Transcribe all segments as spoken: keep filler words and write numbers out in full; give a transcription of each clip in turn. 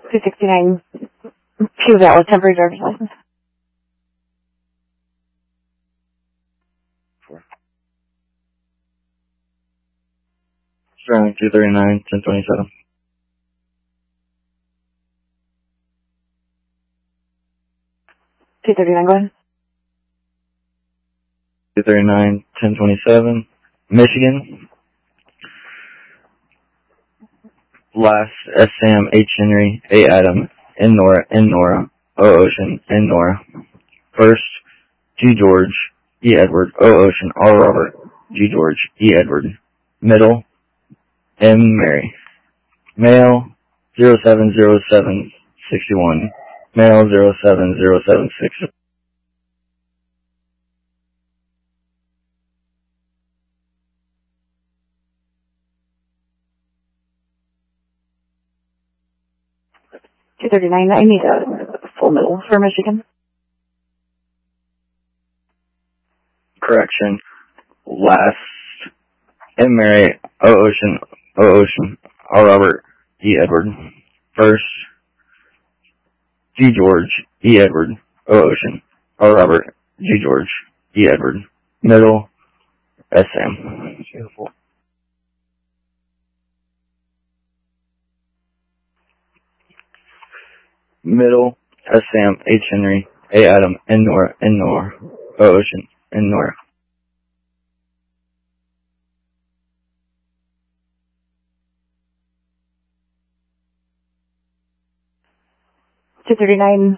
two sixty-nine, two valid temporary driver's license. Four. Sterling two thirty-nine, ten twenty-seven. two thirty-nine, go ahead. two thirty-nine, ten twenty-seven. Michigan. Last, S. Sam, H. Henry, A. Adam, N. Nora, N. Nora, O. Ocean, N. Nora. First, G. George, E. Edward, O. Ocean, R. Robert, G. George, E. Edward. Middle, M. Mary. Male, zero seven zero seven six one. Male, zero seven zero seven six. two thirty-nine, I need a full middle for Michigan. Correction. Last, M. Mary, O. Ocean, O. Ocean, R. Robert, E. Edward. First, G. George, E. Edward, O. Ocean, R. Robert, G. George, E. Edward. Middle, S. Sam. Beautiful. Middle, S. Sam, H. Henry, A. Adam, N. Nora, N. Nora, O. Ocean, N. Nora. two thirty-nine,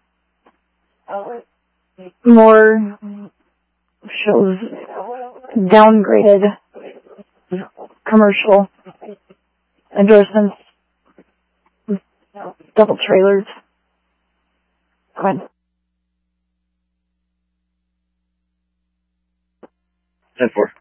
more shows downgraded commercial endorsements, double trailers. Go ahead. ten four.